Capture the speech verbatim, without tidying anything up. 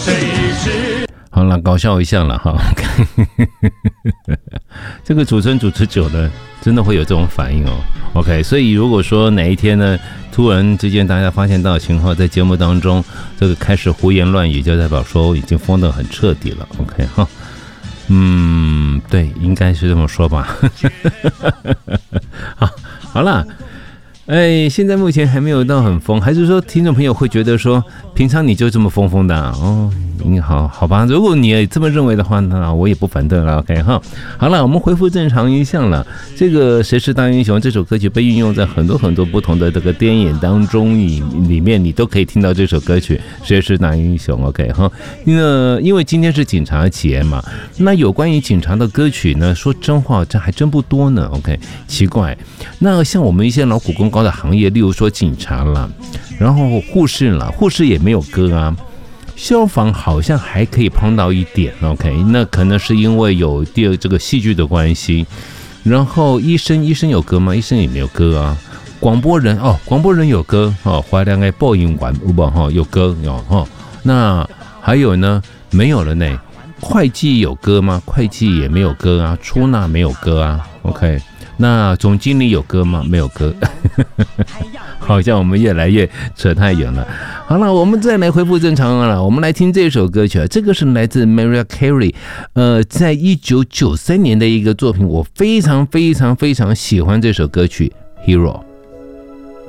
好了，搞笑一下了哈。这个主持人主持久了，真的会有这种反应哦。OK， 所以如果说哪一天呢，突然之间大家发现到情况，在节目当中这个开始胡言乱语，就代表说已经疯得很彻底了。OK 哈，嗯，对，应该是这么说吧。好，好了。哎，现在目前还没有到很疯，还是说听众朋友会觉得说，平常你就这么疯疯的、啊、哦？好好吧，如果你也这么认为的话，那我也不反对了。OK 哈，好了，我们恢复正常一下了。这个《谁是大英雄》这首歌曲被运用在很多很多不同的这个电影当中，里里面你都可以听到这首歌曲《谁是大英雄》。OK 哈，那因为今天是警察节嘛，那有关于警察的歌曲呢，说真话，这还真不多呢。OK， 奇怪，那像我们一些劳苦功高的行业，例如说警察啦，然后护士啦，护士也没有歌啊。消防好像还可以碰到一点 ，OK， 那可能是因为有第二这个戏剧的关系。然后医生，医生有歌吗？医生也没有歌啊。广播人哦，广播人有歌哦，华良的播音员有不哈有歌有哈。那还有呢？没有了呢。会计有歌吗？会计也没有歌啊。出纳没有歌啊 ，OK。那总经理有歌吗？没有歌。好像我们越来越扯太远了。好了，我们再来恢复正常了。我们来听这首歌曲啊，这个是来自 Mariah Carey， 呃，在一九九三年的一个作品，我非常非常非常喜欢这首歌曲《Hero》。